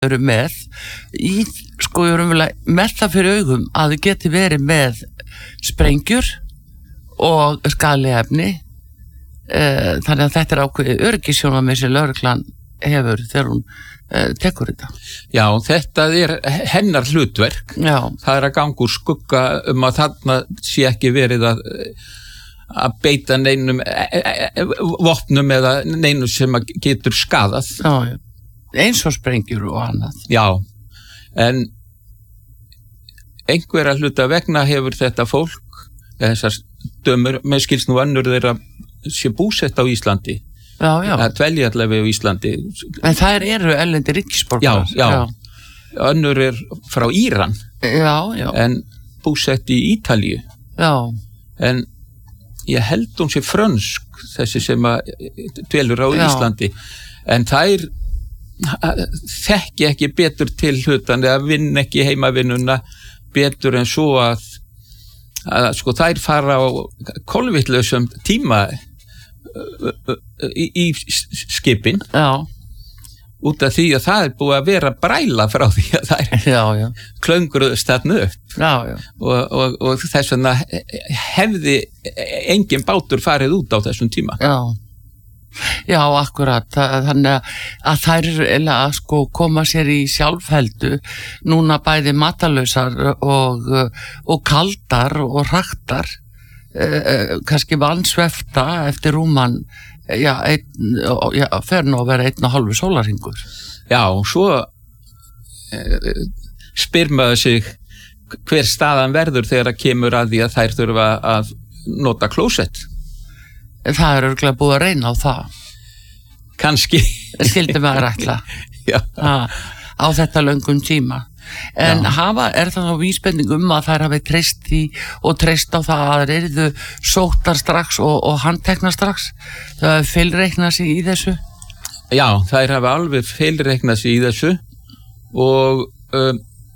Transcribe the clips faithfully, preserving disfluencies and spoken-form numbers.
eru með í, sko, ég erum með það fyrir augum að þau geti verið með sprengjur og skaðleg efni, uh, þannig að þetta er ákveðið öryggisjónarmið sem lögreglan hefur þegar hún uh, tekur þetta. Já, þetta er hennar hlutverk. Já. Það er að ganga úr skugga um að þarna sé ekki verið að að beita neinum e e vopnum eða neinum sem getur skadað. Já, já. Eins og sprengjur og annað. Já, en einhverja hluta vegna hefur þetta fólk, þessar dömur, með skils nú önnur þeirra sé búsett á Íslandi. Já, já. Það dvelja allavega á Íslandi. En þær eru erlendir ríkisborgarar. Já, já, já. Önnur er frá Íran. Já, já. En búsett í Ítalíu. Já. En ég held hún sé frönsk, þessi sem að dvelur á já. Íslandi. En þær þekki ekki betur til hlutan eða vinn ekki heimavinnuna betur en svo að, að sko þær fara á kolvitlausum tíma í, í skipin. Já. Út af því að það er búið að vera bræla frá því að það er klöngruðust þarna upp. Já, já. Og, og, og þess vegna hefði engin bátur farið út á þessum tíma. Já, já, akkurat. Þannig að þær eru að sko koma sér í sjálfheldu, núna bæði matalausar og, og kaldar og hraktar, eh, kannski vansvefta eftir rúman. Já, einn, já, fer nú að vera einn og halvu sólarhringur. Já, og svo e, spyr maður sig hver staðan verður þegar það kemur að því að þær þurfa að nota klósett. Það er örugglega búið að reyna á það. Kannski. Skildi maður ætla. Já. Ha, á þetta löngum tíma. En hafa, er það þá vísbending um að þær hafi treyst í og treyst á það að þeir eru sóttar strax og, og handteknar strax? Það hefur feilreiknað sig í þessu? Já, þær hafa alveg feilreiknað sig í þessu og um,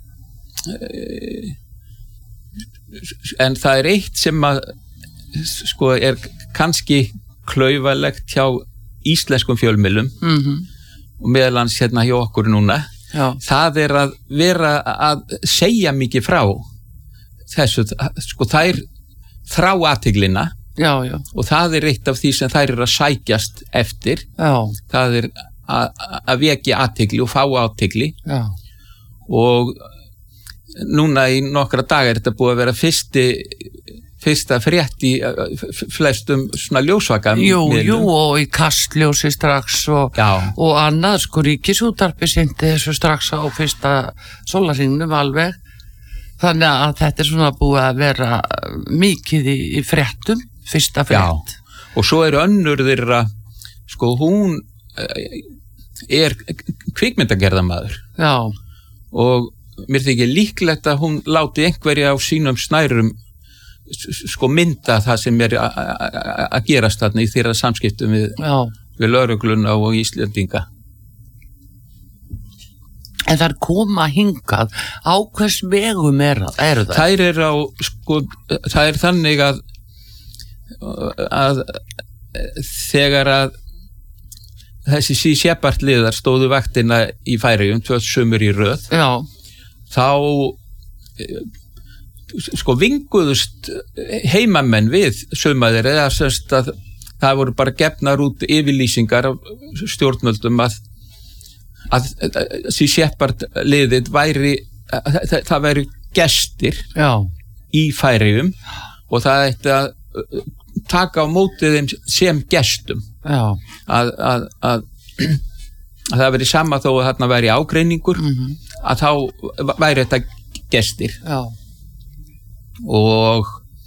en það er eitt sem að sko er kannski klaufalegt hjá íslenskum fjölmiðlum mm-hmm. og meðalans hérna hjá okkur núna. Já. Það er að vera að segja mikið frá þessu, sko þær þrá athyglinna já, já. Og það er eitt af því sem þær eru að sækjast eftir. Já. Það er að vekja athygli og fá athygli. Já. Og núna í nokkra daga er þetta búið að vera fyrsti fyrsta frétt í flestum svona ljósvaka Jú, jú, og í Kastljósi strax og, og annað, sko Ríkisútvarpið sendi þessu strax á fyrsta sólarhringnum alveg. Þannig að þetta er svona búið að vera mikið í, í fréttum, fyrsta frétt. Já, og svo er önnur þeirra, sko hún er kvikmyndagerðamaður. Já. Og mér þykir líklegt að hún láti einhverja á sínum snærum sko mynda það sem er að gerast þarna í þeirra samskiptum við, við lögregluna og Íslendinga. En þær koma hingað, á hvers vegum er, eru það? Þær er á, sko, það er þannig að, að þegar að þessi sí Shepard-liðar stóðu vaktina í Færeyjum, tvö sumur í röð, Já. þá sko vinguðust heimamenn við sumaðir eða semst að það voru bara gefnar út yfirlýsingar af stjórnvöldum að að sí Shepard liðið væri að, það, það væri gestir Já. í Færeyjum og það ætti að taka á móti þeim sem gestum. Já. Að, að, að, að það veri sama þó að þarna væri ágreiningur mm-hmm. að þá væri þetta gestir. Já. Og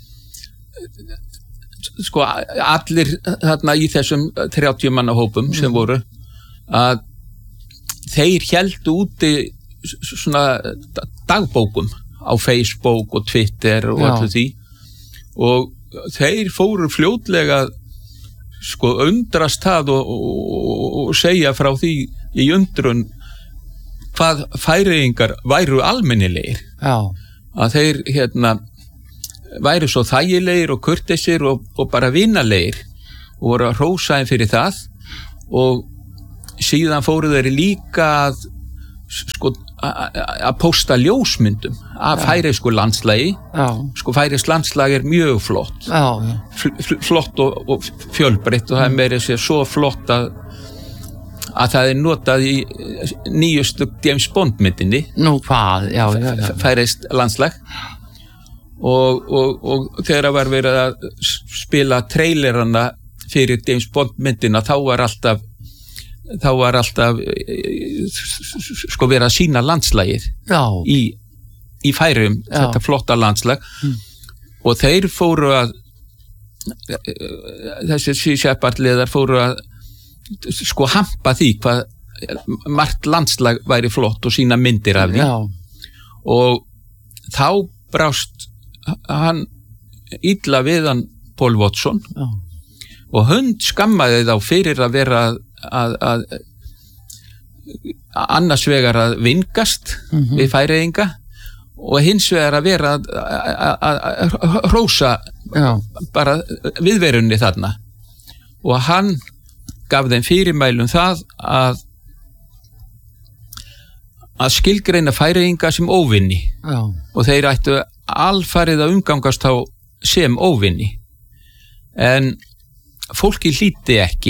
sko allir þarna í þessum þrjátíu manna hópum sem voru að þeir héldu úti svona dagbókum á Facebook og Twitter og öllu því og þeir fóru fljótlega sko undrast það og, og, og segja frá því í undrun hvað Færeyingar væru almennilegir. Já. Að þeir hérna væri svo þægilegir og kurteisir og, og bara vinalegir og voru að hrósa þeim fyrir það og síðan fóru þeir líka að sko að pósta ljósmyndum af færeysku landslagi. Já. Sko færeysk landslag er mjög flott. Já, já. Fl flott og, og fjölbreytt og það er meira sér svo flott að að það er notað í nýjustu James Bond myndinni. Nú hvað, já, já, já. Færeyst landslag. Og, og, og þegar það var verið að spila trailerana fyrir James Bond myndina, þá var alltaf þá var alltaf sko verið að sína landslagið í, í Færeyjum, þetta flotta landslag. Mm. Og þeir fóru að þessi Sea Shepherd liðar fóru að sko hampa því hvað margt landslag væri flott og sína myndir af því. Já. Og þá brást hann illa við hann Paul Watson. Já. Og hund skammaði þá fyrir að vera að, að, að annars vegar að vingast mm-hmm. við Færeyinga og hins vegar að vera að, að, að hrósa bara viðverunni þarna. Og hann gaf þeim fyrirmælum það að að skilgreina Færeyinga sem óvinni. Já. Og þeir ættu alfarið að umgangast þá sem óvinni. En fólki hlýddi ekki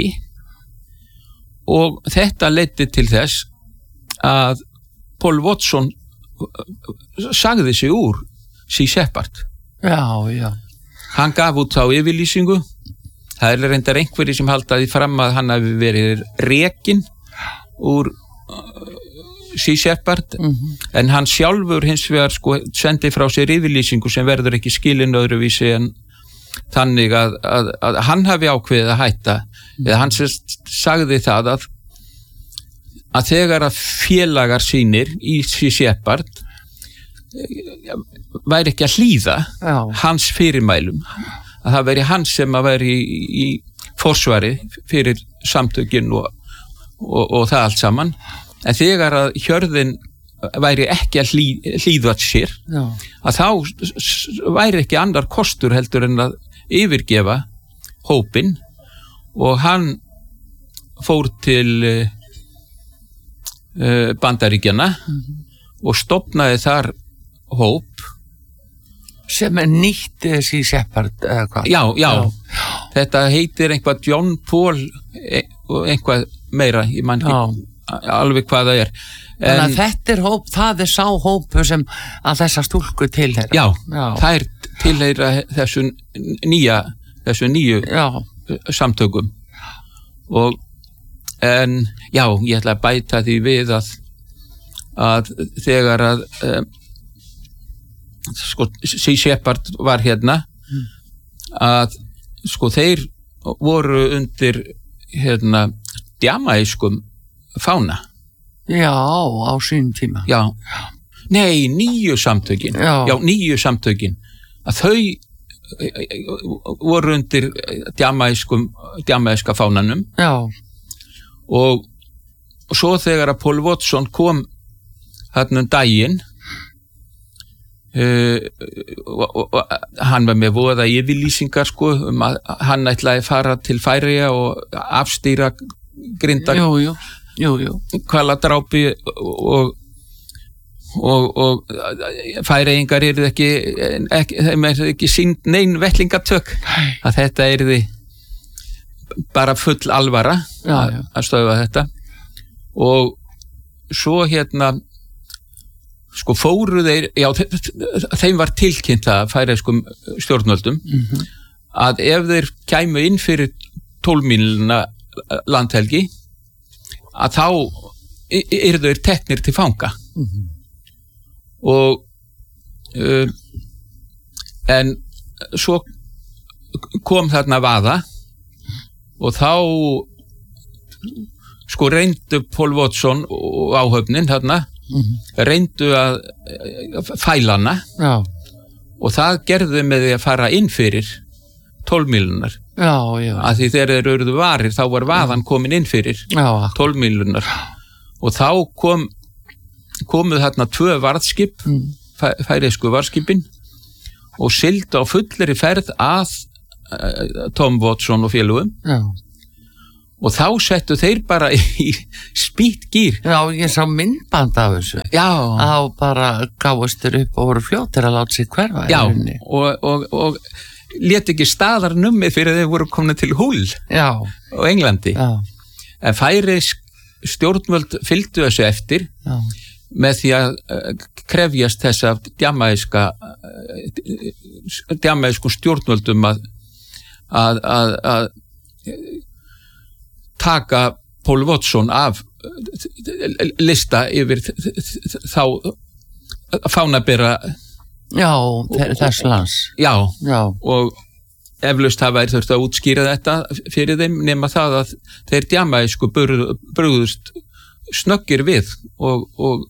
og þetta leiddi til þess að Paul Watson sagði sig úr Sea Shepherd. Já, já. Hann gaf út þá yfirlýsingu. Það er reyndar einhverjir sem haldaði fram að hann hafi verið rekinn úr Sea Shepherd, mm-hmm. en hann sjálfur hins vegar sko sendi frá sér yfirlýsingu sem verður ekki skilin öðruvísi en þannig að, að, að hann hafi ákveðið að hætta. Mm-hmm. Eða hann sagði það að að þegar að félagar sínir í Sea Shepherd væri ekki að hlýða Já. Hans fyrirmælum, að það veri hann sem að veri í, í forsvari fyrir samtökin og, og, og það allt saman. En þegar að hjörðin væri ekki að hlý, hlýða sér, Já. Að þá væri ekki annar kostur heldur en að yfirgefa hópinn og hann fór til uh, Bandaríkjanna mm-hmm. og stofnaði þar hóp sem er nýtt Sea Shepherd eða hvað? Já, já, já. Þetta heitir einhvað John Paul og einhvað meira, ég man ekki alveg hvað það er. En þannig að þetta er hóp, það er sá hópu sem að þessa stúlku tilheyra. Já, já. Það er tilheyra þessu nýja, þessu nýju já. Samtökum. Og en já, ég ætla að bæta því við að að þegar að um, sko Sea Shepherd var hérna mm. að sko þeir voru undir hérna djamaískum fána. Já, á sín tíma. Já. Nei, nýju samtökin. Já, Já nýju samtökin. Að þau voru undir djamaískum djamaíska fánanum. Já. Og, og svo þegar að Paul Watson kom þarna um daginn Uh, og, og, og hann var með voða yfirlýsingar sko um að hann ætlaði að fara til Færeyja og afstýra grindar jú, jú, jú, jú. hvaladrápi og, og, og Færeyingar eru ekki, ekki þeim er ekki sýnd nein vettlingatök að þetta er bara full alvara já, já. Að stöðva þetta og svo hérna sko fóru þeir, já þeim var tilkynnt að færeyskum stjórnvöldum mm-hmm. að ef þeir kæmu inn fyrir tólf mílna landhelgi að þá eru þeir teknir til fanga mm-hmm. og uh, en svo kom þarna vaða og þá sko reyndu Paul Watson og áhöfnin þarna Mm-hmm. reyndu að fæla hana Já. Og það gerðu með því að fara inn fyrir tólf mílunar að því þegar þeir eruðu varir þá var vaðan komin inn fyrir tólf mílunar og þá kom komuð þarna tvö varðskip mm. færeysku varðskipin og sigldu á fullri ferð að uh, Tom Watson og félugum Já. og þá settu þeir bara í spýtt gýr. Já, ég sá myndband af þessu. Já. Þá bara gáðustur upp og voru fljótir að láta sig hverfa. Já, og, og, og lét ekki staðar nummið fyrir þeir voru komin til Hull á Englandi. Já. En færisk stjórnvöld fylgdu þessu eftir Já. Með því að krefjast þess af djamæska djamæsku stjórnvöldum að að, að, að taka Paul Watson af lista yfir þá fánabera Já, þess lands. Já, Já. Og eflaust hafa þeir þurft að útskýra þetta fyrir þeim nema það að þeir djamæsku brugðust snöggir við og, og,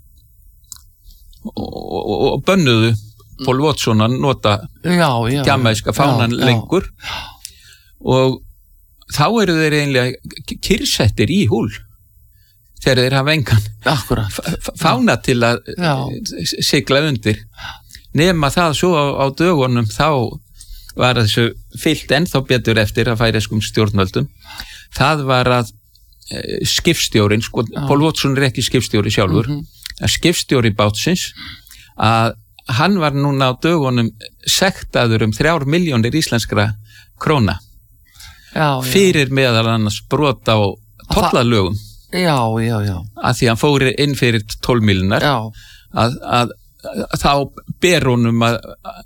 og, og bönnuðu Paul Watson að nota djamæska fánan já, lengur já. Og þá eru þeir einlega kyrrsettir í Hull þegar þeir hafa engan fána til að já. Sigla undir nema það svo á, á dögunum þá var þessu fyllt ennþá betur eftir að færiskum stjórnvöldum það var að e, skipstjórin, sko, Paul Watson er ekki skipstjóri sjálfur, mm -hmm. að skipstjóri bátsins að hann var núna á dögunum sektaður um þrjár milljónir íslenskra króna já, fyrir já. Meðal annars brot á tollalögum já, já, já. að því hann fóri inn fyrir tólf milljónar að, að, að, að þá ber honum að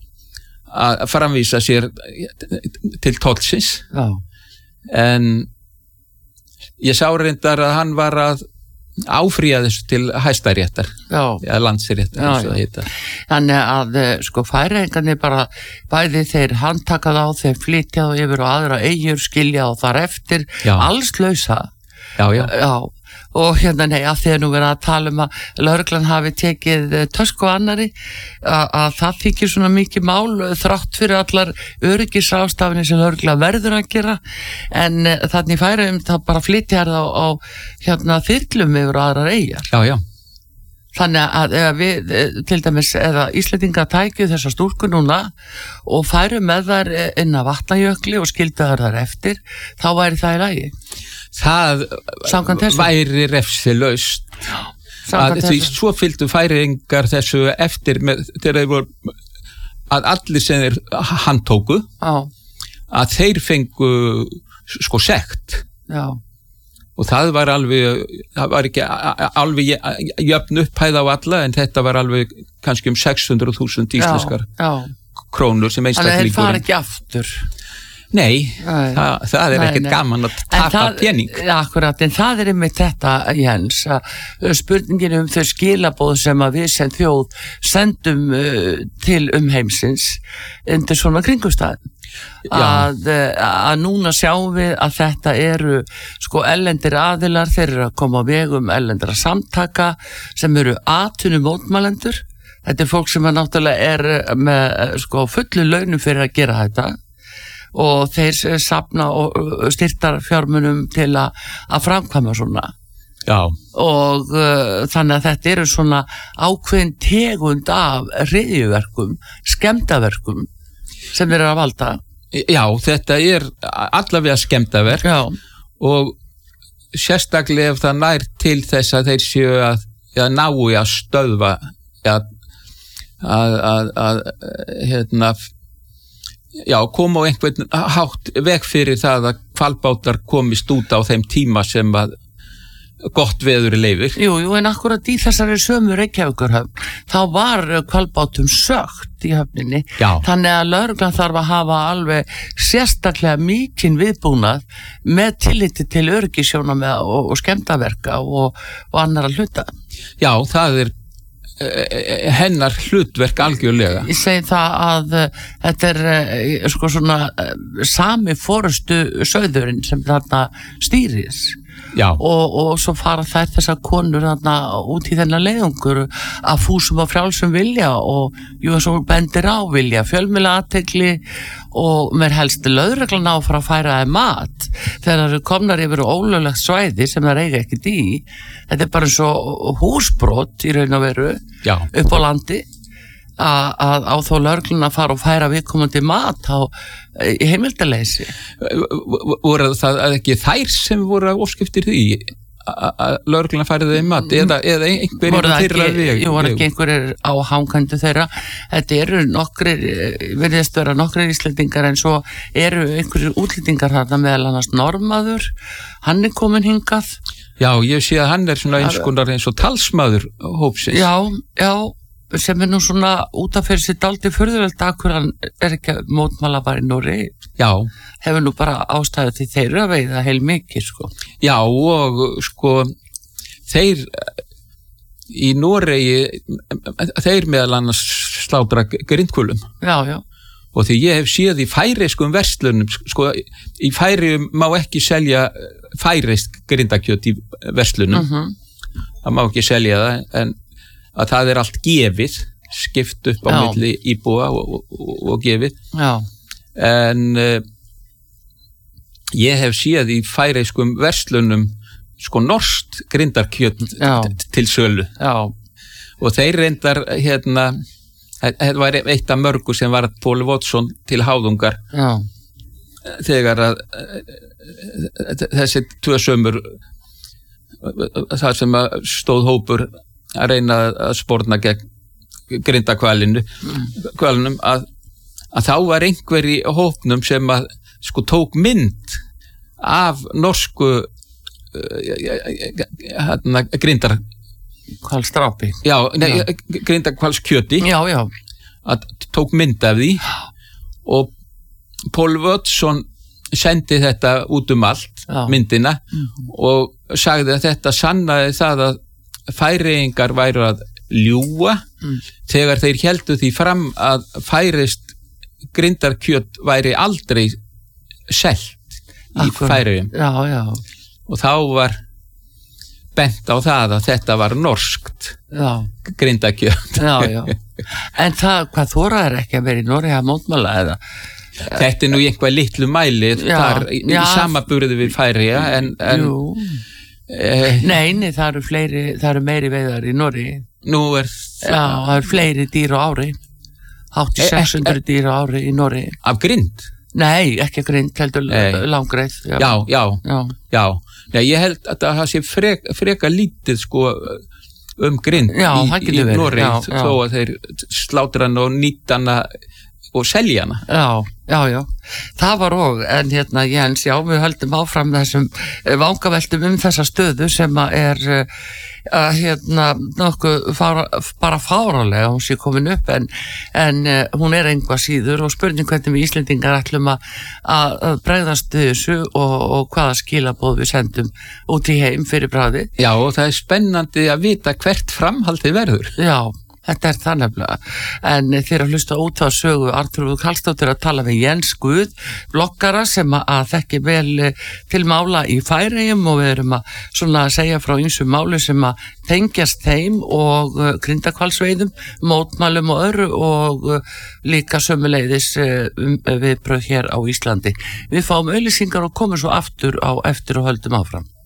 að framvísa sér til tollsins já. En ég sá reyndar að hann var að áfrýja þessu til hæstaréttar eða landsréttar þannig að sko færingarnir bara bæði þeir handtaka þá þeir flytja þá yfir og aðra eigur skilja þá þar eftir já. Alls lausa já, já. Já. Og hérna nei að þeir nú verið að tala um að lögreglan hafi tekið tösku annari að, að það þykir svona mikið mál þrátt fyrir allar öryggisástafinni sem lögreglan verður að gera en þannig færum það bara flytja það á, á hérna þyrlum yfir aðrar eigar já, já. Þannig að ef við til dæmis eða Íslendinga tækju þessa stúlku núna og færum með þær inn að Vatnajökli og skildu þær eftir þá væri það í lagi það væri refsilaust að því svo fylgdu færingar þessu eftir með, þegar þeir voru að allir sem þeir handtóku já. Að þeir fengu sko sekt já. Og það var alveg það var ekki alveg jöfn upphæð á alla en þetta var alveg kannski um sex hundruð þúsund íslenskar já, já. Krónur sem einstaklingurinn þannig að þeir fara ekki aftur Nei, nei, það, það er ekkert gaman að tapa pening. Akkurat, en það er einmitt þetta, Jens, að spurningin um þau skilaboð sem að við sem þjóð sendum uh, til umheimsins undir svona kringumstæðum. Að, að núna sjáum við að þetta eru sko ellendir aðilar, þeir eru að koma á vegum ellendra samtaka sem eru atvinnu mótmælendur. Þetta er fólk sem að náttúrulega er með sko fullu launum fyrir að gera þetta. Og þeir safna og styrtar fjármunum til að, að framkvæma svona Já. Og uh, þannig að þetta eru svona ákveðin tegund af hryðjuverkum, skemmdaverkum sem þeir eru að valda Já, þetta er allavega skemmdaverk Já. Og sérstaklega ef það nær til þess að þeir séu að, að nái að stöðva að, að, að, að hérna Já, koma á einhvern hátt veg fyrir það að hvalbátar komist út á þeim tíma sem að gott veður er leifir. Jú, jú, en akkurat í þessari sömu Reykjavíkurhöfn, þá var hvalbátum sögt í höfninni. Já. Þannig að lögreglan þarf að hafa alveg sérstaklega mikinn viðbúnað með tilliti til öryggisjónarmiða og, og skemmdaverka og, og annarra hluta. Já, það er hennar hlutverk algjörlega. Ég segi það að uh, þetta er uh, sko svona uh, sami forustu sauðurinn sem þarna stýris og, og svo fara þær þessar konur þarna út í þennan leiðungur að fúsum og frjálsum vilja og jú eins og bendir á vilja fjölmiðla athygli og mér helst lögreglan á fyrir að færa þeim mat þegar það eru komnar yfir ólöglegt svæði sem það eiga ekkert í þetta er bara eins og húsbrot í raun og veru Já. Upp á landi að, að á þó lögregluna að fara og færa viðkomandi mat á í heimildarleysi. Voru það ekki þær sem voru óskiptir því að lögregluna færið þeim mat eða, eða einhverjum þeirra veg? Jú, voru ekki einhverjir á hangandi þeirra. Þetta eru nokkrir, verðist vera nokkrir Íslendingar en svo eru einhverjir útlendingar þarna meðal annars Normaður, hann er komin hingað. Já, ég sé að hann er svona eins konar eins og talsmaður hópsins. Já, já, sem er nú svona út af fyrir sér dálítið furðulegt að hver hann er ekki að mótmæla bara í Noregi. Já. Hefur nú bara ástæðu til þeirra veiða heil mikið, sko. Já, og sko, þeir í Noregi, þeir meðal annars slátra grindhvölum. Já, já. Og því ég hef séð í færeyskum verslunum, sko, í Færeyjum má ekki selja færeysk grindakjöt í verslunum. Uh-huh. Það má ekki selja það, en að það er allt gefið, skipt upp á Já. milli íbúa og, og, og gefið. Já. En uh, ég hef séð í færeyskum verslunum sko norskt grindarkjöt Já. til sölu. Já. Og þeir reyndar hérna, þetta var eitt af mörgu sem var Paul Watson til háðungar. Já. Þegar að þessi tvö sömur það sem að stóð hópur að reyna að sporna gegn grindakvalinu kvalunum að, að þá var einhver í hópnum sem að sko tók mynd af norsku hérna grindar Hvalstrápi. já, nei, grindakvalskjöti Já, já. að tók mynd af því og Paul Watson sendi þetta út um allt Já. myndina Mhm. og sagði að þetta sannaði það að Færeyingar væru að ljúga Mm. þegar þeir héldu því fram að færeyst grindarkjöt væri aldrei selt í Akkurat. Færeyjum Já, já. og þá var bent á það að þetta var norskt Já. grindakjöt. Já, já. En það, hvað þoraðir ekki að vera í Noregi að mótmæla eða? Þetta er nú í einhvað litlu mæli Já, þar í já. samaburði við Færeyja en, en Jú. eh, Nei, nei, það eru fleiri, það eru meiri veiðar í Noregi. nú er Já, það eru fleiri dýr á ári. Hátt í Eh, eh, sex hundruð dýr á ári í Noregi. af grind. Nei, ekki grind, heldur Nei. langreið. Já, já, Já. já. Nei, ég held að það sé frek, freka lítið sko um grind Já, í, það í getur verið, Noregi já, já. þó að þeir slátra hana og nýta hana og selja hana. Já, já, já. Það var og, en hérna Jens, já, við höldum áfram þessum eh, vangaveltum um þessa stöðu sem að er eh, að hérna nokkuð fára, bara fáralega hún sé komin upp en, en eh, hún er einhvað síður og spurning hvernig við Íslendingar ætlum að, að, að bregðast við þessu og, og hvaða skilaboð við sendum út í heim fyrir bráði. Já, og það er spennandi að vita hvert framhaldið verður. Já, þetta er það nefnilega. En þeir að hlusta út á sögu Arnþrúður Karlsdóttir að tala við Jens Guð, bloggara sem að þekki vel til mála í Færeyjum og við erum að svona að segja frá ýmsum máli sem að tengjast þeim og grindahvalsveiðum, mótmælum og öðru og líka sömuleiðis um, viðbrögð hér á Íslandi. Við fáum auglýsingar og komum svo aftur á eftir og höldum áfram.